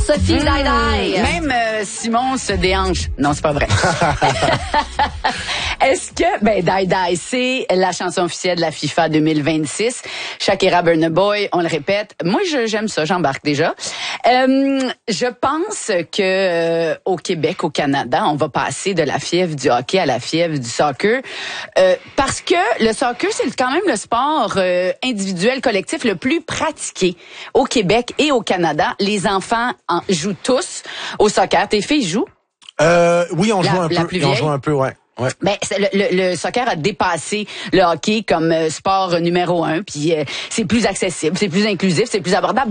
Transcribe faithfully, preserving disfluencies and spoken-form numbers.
Sophie mmh. Daïdaï. Même euh, Simon se déhanche. Non, c'est pas vrai. Est-ce que, ben, Daïdaï, c'est la chanson officielle de la FIFA deux mille vingt-six. Shakira Burna Boy, on le répète. Moi, je, j'aime ça, j'embarque déjà. Euh, je pense que euh, au Québec, au Canada, on va passer de la fièvre du hockey à la fièvre du soccer. Euh, parce que le soccer, c'est quand même le sport euh, individuel collectif le plus pratiqué au Québec et au Canada. Les enfants en jouent tous au soccer. Tes filles jouent? Euh, oui, on joue la, un la peu. On joue un peu, ouais. Ouais. Ben, le, le, le soccer a dépassé le hockey comme euh, sport numéro un, puis euh, c'est plus accessible, c'est plus inclusif, c'est plus abordable.